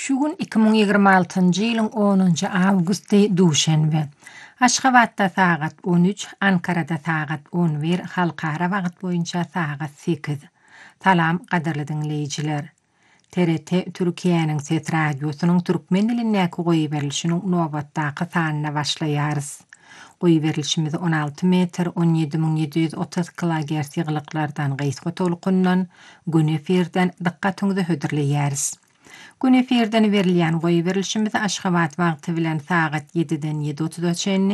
Şu gün 2026-njy ýylyň 10-njy awgusty duşanbe. Aşgabatda sagat 13, Ankarada sagat 11, halkara wagt boýunça sagat 8. Salam gaderli dinleýijiler. TRT Türkiýanyň Ses radiosynyň türkmen dilindäki goýy berilişiniň nobatdaky sanyna başlaýarys. Goýy berilişimiz 16 metr 17730 kHz ýyglyklardan gysga tolkundan gün efirden dikkatiňizi höderleýäris. Gün efirden berilýän goýy berilişimiz Aşgabat wagty bilen sagat 7-den 7.30-a çenli,